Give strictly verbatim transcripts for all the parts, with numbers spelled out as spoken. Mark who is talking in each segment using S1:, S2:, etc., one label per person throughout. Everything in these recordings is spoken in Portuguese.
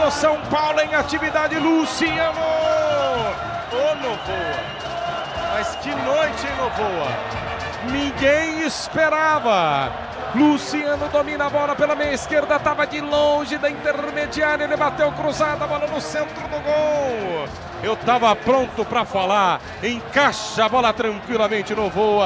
S1: do São Paulo em atividade, Luciano. Ô, Novoa. Mas que noite, hein, Novoa? Ninguém esperava. Luciano domina a bola pela meia esquerda, estava de longe da intermediária, ele bateu cruzada, a bola no centro do gol. Eu estava pronto para falar, encaixa a bola tranquilamente, Novoa.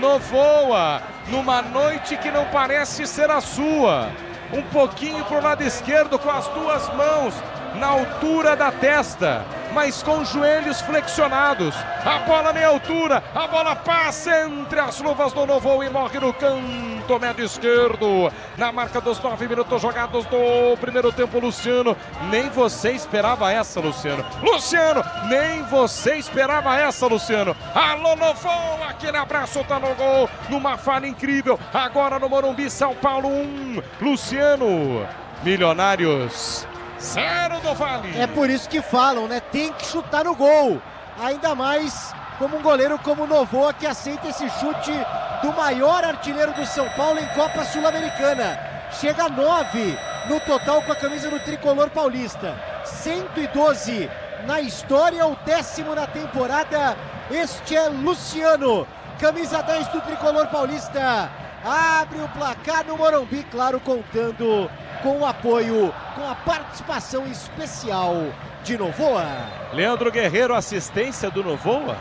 S1: Novoa, numa noite que não parece ser a sua. Um pouquinho para o lado esquerdo com as duas mãos na altura da testa, mas com os joelhos flexionados. A bola meia altura, a bola passa entre as luvas do Novoa e morre no canto médio esquerdo. Na marca dos nove minutos jogados do primeiro tempo, Luciano. Nem você esperava essa, Luciano. Luciano, nem você esperava essa, Luciano. Alô, Novoa, aquele abraço tá no gol, numa falha incrível. Agora no Morumbi, São Paulo um, Luciano. Milionários zero do Vale.
S2: É por isso que falam, né? Tem que chutar no gol. Ainda mais como um goleiro como o Novoa, que aceita esse chute do maior artilheiro do São Paulo em Copa Sul-Americana. Chega a nove no total com a camisa do tricolor paulista. cento e doze na história, o décimo na temporada. Este é Luciano, camisa dez do tricolor paulista. Abre o placar no Morumbi, claro, contando com o apoio, com a participação especial de Novoa.
S1: Leandro Guerreiro, assistência do Novoa.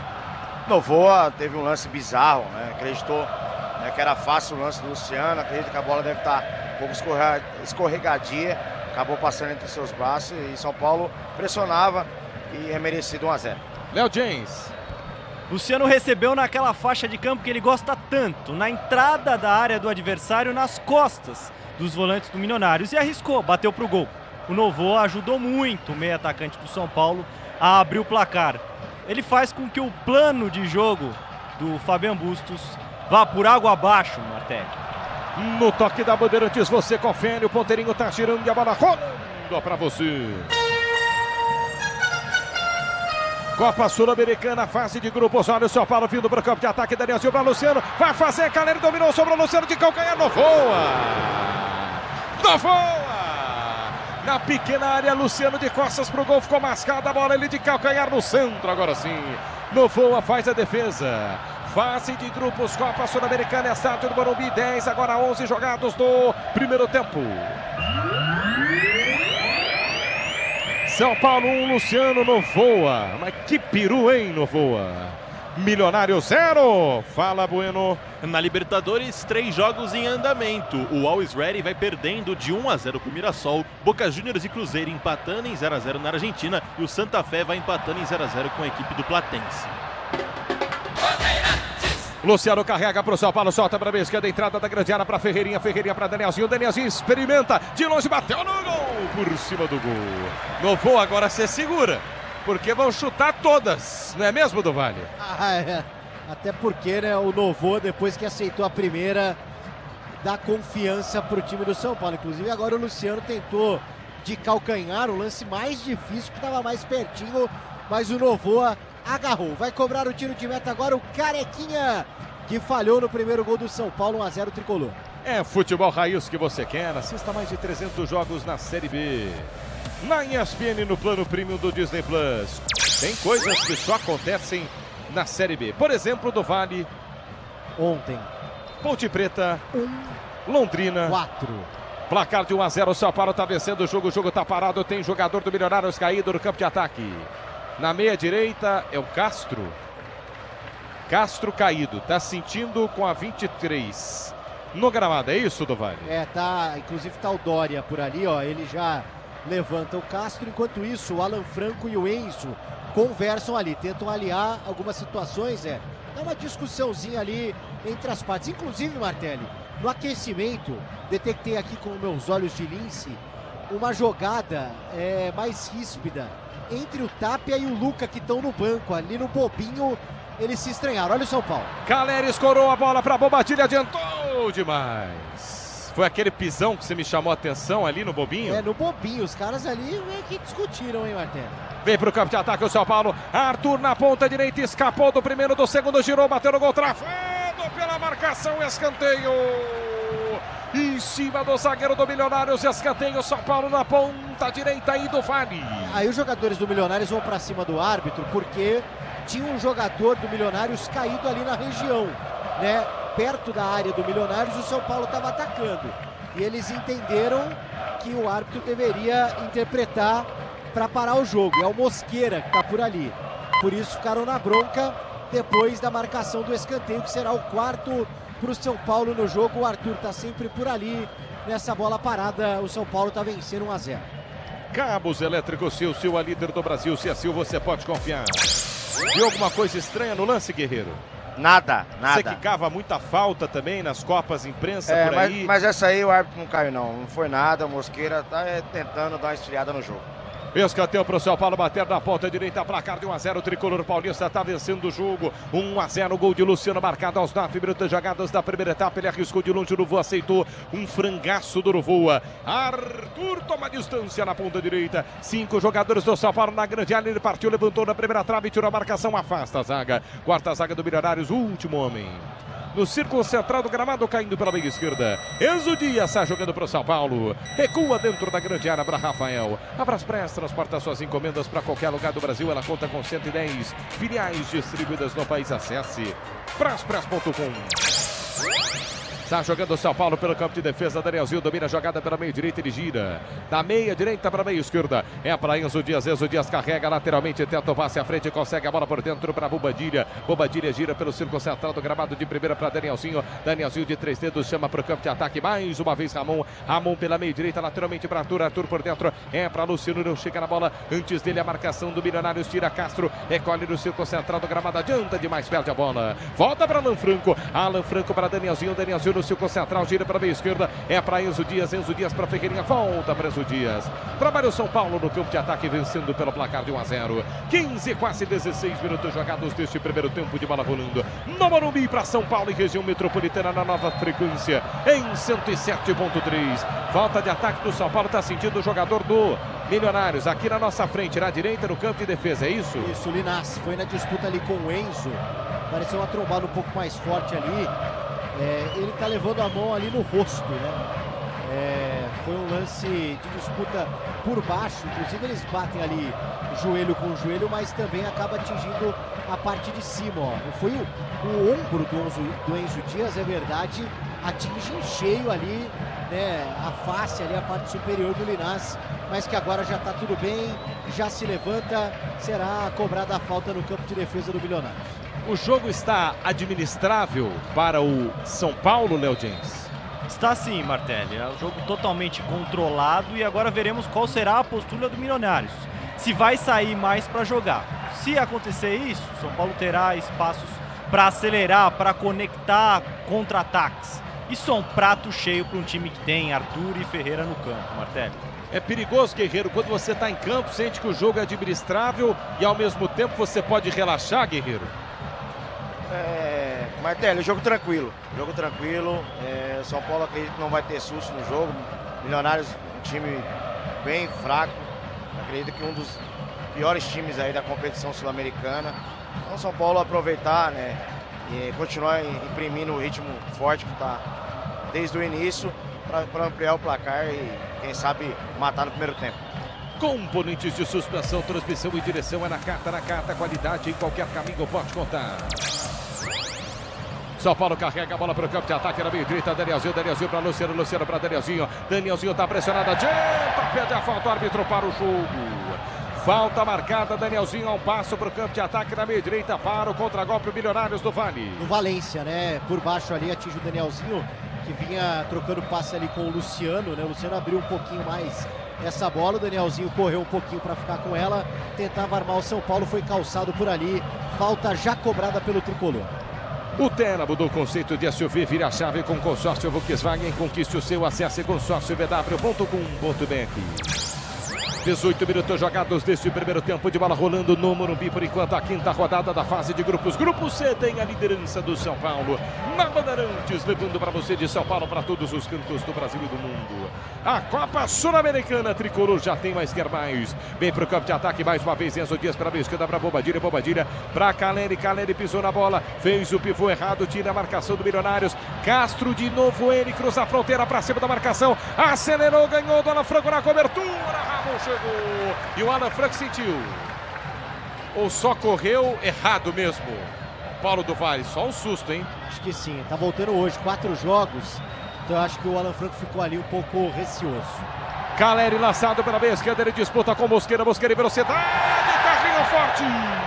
S3: Novoa teve um lance bizarro, né? Acreditou, né, que era fácil o lance do Luciano. Acredito que a bola deve estar um pouco escorregadia. Acabou passando entre seus braços e São Paulo pressionava e é merecido um a zero.
S1: Léo James.
S4: Luciano recebeu naquela faixa de campo que ele gosta tanto, na entrada da área do adversário, nas costas dos volantes do Milionários, e arriscou, bateu pro gol. O Novoa ajudou muito o meio atacante do São Paulo a abrir o placar. Ele faz com que o plano de jogo do Fabian Bustos vá por água abaixo, Martelli.
S1: No toque da Bandeirantes, você confere, o ponteirinho tá girando e a bola rolando pra você. Copa Sul-Americana, fase de grupos. Olha o São Paulo vindo para o campo de ataque. Danielzinho para Luciano. Vai fazer. Caleri dominou sobre o Luciano de calcanhar. Novoa. Novoa. Na pequena área, Luciano de costas para o gol. Ficou mascada a bola. Ele de calcanhar no centro. Agora sim. Novoa faz a defesa. Fase de grupos. Copa Sul-Americana. Estádio do Morumbi. dez, agora onze jogados do primeiro tempo. São Paulo um, Luciano. Novoa. Mas que peru, hein, Novoa? Milionário zero. Fala, Bueno.
S5: Na Libertadores, três jogos em andamento. O Always Ready vai perdendo de um a zero para o Mirassol. Boca Juniors e Cruzeiro empatando em zero a zero na Argentina. E o Santa Fé vai empatando em zero a zero com a equipe do Platense.
S1: Luciano carrega para o São Paulo, solta para a esquerda, entrada da grande área para Ferreirinha, Ferreirinha para Danielzinho, Danielzinho experimenta, de longe bateu no gol, por cima do gol. Novoa agora se segura, porque vão chutar todas, não é mesmo, do Vale?
S2: Ah, é. Até porque, né, o Novoa, depois que aceitou a primeira, dá confiança para o time do São Paulo. Inclusive agora o Luciano tentou de calcanhar, o lance mais difícil, que estava mais pertinho, mas o Novoa agarrou. Vai cobrar o tiro de meta agora o Carequinha, que falhou no primeiro gol do São Paulo, um a zero tricolor.
S1: É futebol raiz que você quer. Assista mais de trezentos jogos na Série B. Na E S P N, no plano premium do Disney Plus. Tem coisas que só acontecem na Série B. Por exemplo, do Vale.
S2: Ontem.
S1: Ponte Preta.
S2: Um.
S1: Londrina.
S2: Quatro.
S1: Placar de um a zero. O São Paulo está vencendo o jogo. O jogo está parado. Tem jogador do Milionários caído no campo de ataque. Na meia direita é o Castro. Castro caído. Tá sentindo com a vinte e três. No gramado, é isso, do Vale?
S2: É, tá. Inclusive tá o Dória por ali, ó. Ele já levanta o Castro. Enquanto isso, o Alan Franco e o Enzo conversam ali. Tentam aliar algumas situações, é. Dá uma discussãozinha ali entre as partes. Inclusive, Martelli, no aquecimento, detectei aqui com meus olhos de lince uma jogada é, mais ríspida entre o Tapia e o Luca, que estão no banco. Ali no bobinho, eles se estranharam. Olha o São Paulo.
S1: Caleri escorou a bola para Bobadilha, adiantou demais. Foi aquele pisão que você me chamou a atenção ali no bobinho?
S2: É, no bobinho. Os caras ali meio que discutiram, hein, Martelo?
S1: Vem pro campo de ataque o São Paulo. Arthur na ponta direita, escapou do primeiro, do segundo, girou, bateu no gol, travado pela marcação, escanteio. Em cima do zagueiro do Milionários, escanteio, São Paulo na ponta direita aí do Vale.
S2: Aí os jogadores do Milionários vão para cima do árbitro porque tinha um jogador do Milionários caído ali na região, né? Perto da área do Milionários, o São Paulo estava atacando. E eles entenderam que o árbitro deveria interpretar para parar o jogo. É o Mosqueira que está por ali. Por isso ficaram na bronca depois da marcação do escanteio, que será o quarto para o São Paulo no jogo. O Arthur está sempre por ali. Nessa bola parada, o São Paulo está vencendo um a zero.
S1: Cabos Elétricos Sil, Sil, a líder do Brasil. Se é Sil, você pode confiar. Viu alguma coisa estranha no lance, Guerreiro?
S3: Nada, nada.
S1: Você que cava muita falta também nas Copas Imprensa
S3: é,
S1: por
S3: mas,
S1: aí.
S3: mas essa aí o árbitro não caiu não, não foi nada. O Mosqueira tá é, tentando dar uma esfriada no jogo.
S1: Escanteio para o São Paulo bater na ponta direita, placar de um a zero, o tricolor paulista está vencendo o jogo, um a zero, gol de Luciano marcado aos nove minutos jogados da primeira etapa, ele arriscou de longe, o Novoa aceitou um frangaço do Novoa. Arthur toma distância na ponta direita, cinco jogadores do São Paulo na grande área, ele partiu, levantou na primeira trave, tirou a marcação, afasta a zaga, quarta zaga do Milionários, o último homem. No círculo central do gramado, caindo pela meia esquerda. Enzo Dias está jogando para o São Paulo. Recua dentro da grande área para Rafael. A Braspress transporta suas encomendas para qualquer lugar do Brasil. Ela conta com cento e dez filiais distribuídas no país. Acesse braspress ponto com. Está jogando o São Paulo pelo campo de defesa. Danielzinho domina a jogada pela meia direita. Ele gira da meia direita para a meia esquerda. É para Enzo Dias. Enzo Dias carrega lateralmente. Tenta o passe à frente. Consegue a bola por dentro para Bobadilha. Bobadilha gira pelo círculo central do gramado de primeira para Danielzinho. Danielzinho de três dedos chama para o campo de ataque. Mais uma vez Ramon. Ramon pela meia direita. Lateralmente para Arthur. Arthur por dentro. É para Luciano. Não chega na bola. Antes dele a marcação do Milionários. Tira Castro. Recolhe no círculo central do gramado. Adianta demais. Perde a bola. Volta para Alan Franco. Alan Franco para Danielzinho. Danielzinho no círculo central. Gira para a meia esquerda, é para Enzo Dias, Enzo Dias para Ferreirinha, volta para Enzo Dias. Trabalha o São Paulo no campo de ataque, vencendo pelo placar de um a zero. quinze, quase dezesseis minutos jogados deste primeiro tempo de bola rolando. No Morumbi para São Paulo e região metropolitana na nova frequência, em cento e sete ponto três. Falta de ataque do São Paulo, está sentindo o jogador do Milionários, aqui na nossa frente, na direita, no campo de defesa, é isso?
S2: Isso, Linás, foi na disputa ali com o Enzo, pareceu uma trombada um pouco mais forte ali. É, ele está levando a mão ali no rosto, né? É, foi um lance de disputa por baixo, inclusive eles batem ali joelho com joelho, mas também acaba atingindo a parte de cima, ó. Foi o, o ombro do Enzo, do Enzo Dias, é verdade, atinge em cheio ali, né? A face ali, a parte superior do Linás, mas que agora já está tudo bem, já se levanta, será cobrada a falta no campo de defesa do Milionários.
S1: O jogo está administrável para o São Paulo, Léo James?
S4: Está sim, Martelli. É um jogo totalmente controlado e agora veremos qual será a postura do Milionários. Se vai sair mais para jogar. Se acontecer isso, o São Paulo terá espaços para acelerar, para conectar contra-ataques. Isso é um prato cheio para um time que tem Arthur e Ferreira no campo, Martelli.
S1: É perigoso, Guerreiro, quando você está em campo, sente que o jogo é administrável e ao mesmo tempo você pode relaxar, Guerreiro?
S3: É, Martelli, jogo tranquilo, jogo tranquilo, é, São Paulo acredito que não vai ter susto no jogo, Milionários um time bem fraco, acredito que um dos piores times aí da competição sul-americana, então São Paulo aproveitar, né, e continuar imprimindo o ritmo forte que está desde o início para ampliar o placar e quem sabe matar no primeiro tempo.
S1: Componentes de suspensão, transmissão e direção é na carta, na carta, qualidade em qualquer caminho pode contar. São Paulo carrega a bola para o campo de ataque na meia direita, Danielzinho, Danielzinho para Luciano, Luciano para Danielzinho, Danielzinho está pressionado, adianta, pede a falta, o árbitro para o jogo. Falta marcada, Danielzinho a um passo para o campo de ataque na meia direita, para o contra-golpe Milionários do Vale.
S2: No Valência, né, por baixo ali atinge o Danielzinho, que vinha trocando passe ali com o Luciano, né, o Luciano abriu um pouquinho mais essa bola, o Danielzinho correu um pouquinho para ficar com ela, tentava armar o São Paulo, foi calçado por ali, falta já cobrada pelo tricolor.
S1: O Tena mudou o conceito de S U V, vira a chave com consórcio Volkswagen, conquiste o seu, acesse consórcio v w ponto com ponto b r. dezoito minutos jogados deste primeiro tempo de bola rolando no Morumbi. Por enquanto, a quinta rodada da fase de grupos. Grupo C tem a liderança do São Paulo na Bandeirantes, levando para você de São Paulo para todos os cantos do Brasil e do mundo. A Copa Sul-Americana, Tricolor já tem mais, quer mais. Vem para o campo de ataque mais uma vez. Enzo Dias para a esquerda, para Bobadilha. Bobadilha para Caleri. Caleri pisou na bola, fez o pivô errado, tira a marcação do Milionários. Castro de novo, ele cruza a fronteira para cima da marcação. Acelerou, ganhou do Alan Franco na cobertura. Ramon chegou e o Alan Franco sentiu. Ou só correu errado mesmo? Paulo do Vale, só um susto, hein?
S2: Acho que sim, tá voltando hoje, quatro jogos. Então eu acho que o Alan Franco ficou ali um pouco receoso.
S1: Caleri lançado pela meia esquerda, ele disputa com Mosqueira. Mosqueira em velocidade, carrinho forte.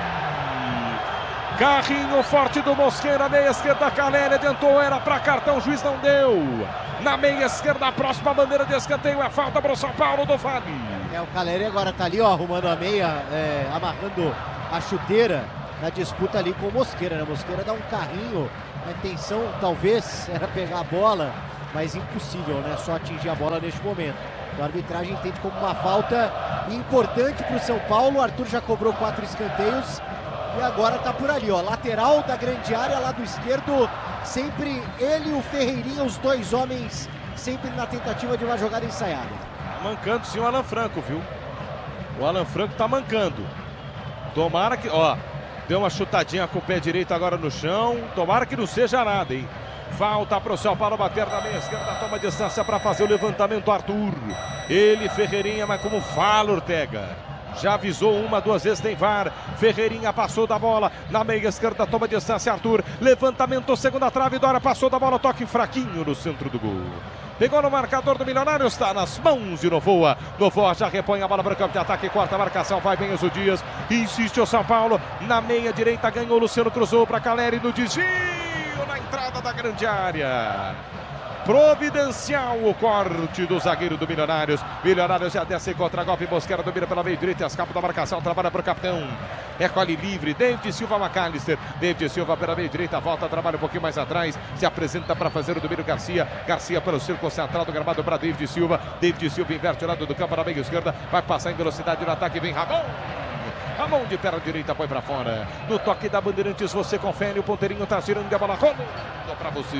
S1: Carrinho forte do Mosqueira, meia esquerda, Caleri adiantou, era para cartão, o juiz não deu. Na meia esquerda, a próxima bandeira de escanteio, é falta para o São Paulo do Vale.
S2: É, o Caleri agora tá ali, ó, arrumando a meia, é, amarrando a chuteira na disputa ali com o Mosqueira, né? Mosqueira dá um carrinho, a intenção talvez era pegar a bola, mas impossível, né? Só atingir a bola neste momento. Então a arbitragem entende como uma falta importante para o São Paulo. O Arthur já cobrou quatro escanteios e agora tá por ali, ó, lateral da grande área, lado esquerdo, sempre ele e o Ferreirinha, os dois homens, sempre na tentativa de uma jogada ensaiada.
S1: Mancando sim o Alan Franco, viu? O Alan Franco tá mancando. Tomara que, ó, deu uma chutadinha com o pé direito agora no chão. Tomara que não seja nada, hein? Falta para o São Paulo bater na meia esquerda, toma distância para fazer o levantamento, Arthur. Ele, Ferreirinha, mas como fala, Ortega. Já avisou uma, duas vezes, tem V A R. Ferreirinha passou da bola na meia esquerda, toma distância, Arthur. Levantamento, segunda trave, Dória passou da bola, toque fraquinho no centro do gol. Pegou no marcador do Milionário, está nas mãos de Novoa. Novoa já repõe a bola para o campo de ataque, corta a marcação, vai bem Enzo Dias. Insiste o São Paulo, na meia direita ganhou, Luciano cruzou para Caleri no desvio, na entrada da grande área. Providencial o corte do zagueiro do Milionários. Milionários já desce contra golpe. Mosquera domina pela meia direita. Escapa da marcação. Trabalha para o capitão. Recolhe livre. David Silva McAllister. David Silva pela meia direita. Volta. Trabalha um pouquinho mais atrás. Se apresenta para fazer o domínio Garcia. Garcia pelo círculo central do gramado para David Silva. David Silva inverte o lado do campo na meia esquerda. Vai passar em velocidade no ataque. Vem Ramon. Ramon de perna direita põe para fora. No toque da Bandeirantes você confere. O ponteirinho está girando a bola rolando para você.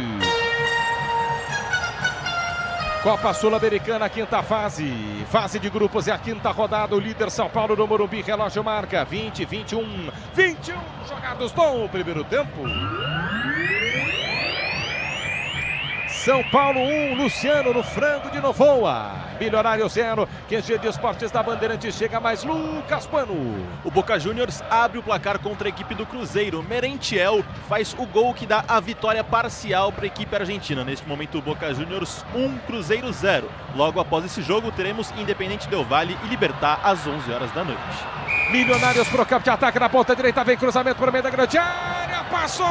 S1: Copa Sul-Americana, quinta fase, fase de grupos, é a quinta rodada, o líder São Paulo no Morumbi, relógio marca vinte, vinte e um, vinte e um jogados no primeiro tempo. São Paulo um, Luciano no frango de Novoa. Milionário zero, Q G de Esportes da Bandeirantes, chega mais Lucas Pano.
S5: O Boca Juniors abre o placar contra a equipe do Cruzeiro. Merentiel faz o gol que dá a vitória parcial para a equipe argentina. Neste momento, o Boca Juniors um, Cruzeiro zero. Logo após esse jogo, teremos Independente Del Valle e Libertad às onze horas da noite.
S1: Milionários pro campo de ataque na ponta direita, vem cruzamento por meio da grande área, passou!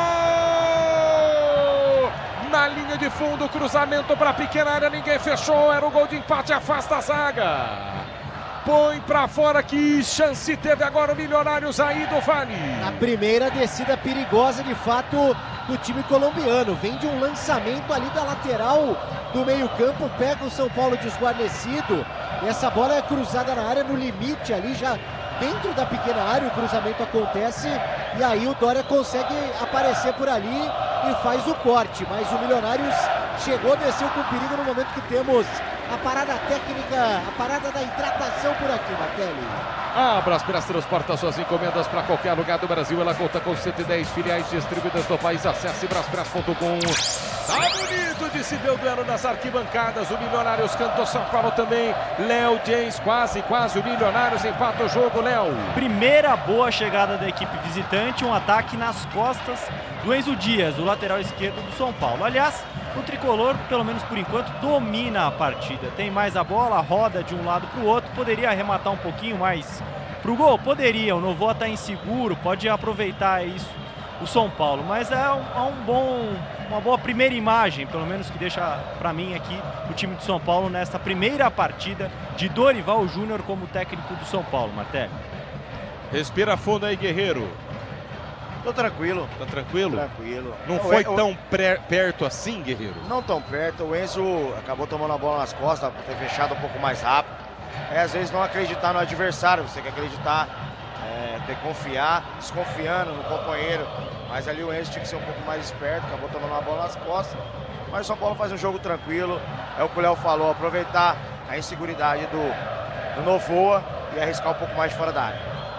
S1: Na linha de fundo, cruzamento para a pequena área, ninguém fechou, era o gol de empate, afasta a zaga. Põe para fora, que chance teve agora o Milionários aí do Vale.
S2: A primeira descida perigosa de fato do time colombiano, vem de um lançamento ali da lateral do meio campo, pega o São Paulo desguarnecido, essa bola é cruzada na área, no limite ali já dentro da pequena área, o cruzamento acontece e aí o Dória consegue aparecer por ali e faz o corte, mas o Milionários chegou, desceu com perigo no momento que temos a parada técnica, a parada da hidratação por aqui, Martelli.
S1: A Braspress transporta suas encomendas para qualquer lugar do Brasil. Ela conta com cento e dez filiais distribuídas no país. Acesse braspress ponto com. Tá bonito de se ver o duelo nas arquibancadas. O Milionários canta o São Paulo também. Léo James, quase, quase. O Milionários empata o jogo, Léo.
S4: Primeira boa chegada da equipe visitante. Um ataque nas costas do Enzo Dias, o lateral esquerdo do São Paulo. Aliás, o tricolor, pelo menos por enquanto, domina a partida. Tem mais a bola, roda de um lado para o outro. Poderia arrematar um pouquinho mais pro gol? Poderia. O Novoa está inseguro, pode aproveitar isso o São Paulo. Mas é um, é um bom, uma boa primeira imagem, pelo menos que deixa para mim aqui o time do São Paulo nesta primeira partida de Dorival Júnior como técnico do São Paulo, Martelli.
S1: Respira fundo aí, Guerreiro.
S3: Tô tranquilo.
S1: Tá tranquilo?
S3: Tranquilo.
S1: Não
S3: o
S1: foi
S3: o...
S1: tão pré, perto assim, Guerreiro?
S3: Não tão perto. O Enzo acabou tomando a bola nas costas, por ter fechado um pouco mais rápido. é às vezes não acreditar no adversário, você tem que acreditar, é, ter que confiar, desconfiando no companheiro. Mas ali o Enzo tinha que ser um pouco mais esperto, acabou tomando uma bola nas costas. Mas o São Paulo faz um jogo tranquilo, é o que o Léo falou, aproveitar a inseguridade do, do Novoa e arriscar um pouco mais de fora da área.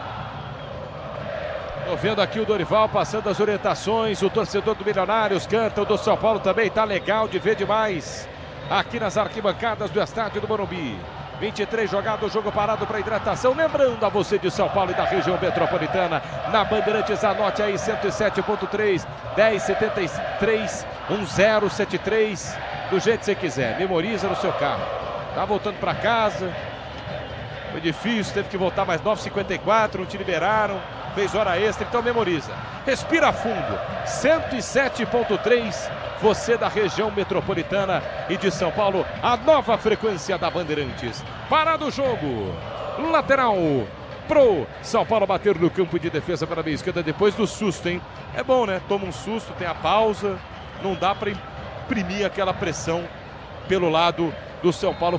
S1: Tô vendo aqui o Dorival passando as orientações, o torcedor do Milionários canta, o do São Paulo também, tá legal de ver demais aqui nas arquibancadas do estádio do Morumbi. vinte e três jogados, jogo parado para hidratação. Lembrando a você de São Paulo e da região metropolitana, na Bandeirantes, anote aí cento e sete ponto três, dez setenta e três, dez setenta e três, do jeito que você quiser, memoriza no seu carro. Tá voltando para casa, foi difícil, teve que voltar mais nove e cinquenta e quatro, não te liberaram, fez hora extra, então memoriza. Respira fundo, cento e sete ponto três, você da região metropolitana e de São Paulo, a nova frequência da Bandeirantes. Parado o jogo, lateral pro São Paulo bater no campo de defesa pela meia esquerda depois do susto, hein? É bom, né? Toma um susto, tem a pausa, não dá para imprimir aquela pressão pelo lado do São Paulo.